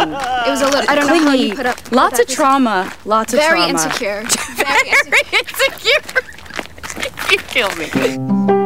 It was a little, I don't know how you put up. Lots of trauma. Lots of very trauma. Insecure. Very insecure. Insecure. You kill me.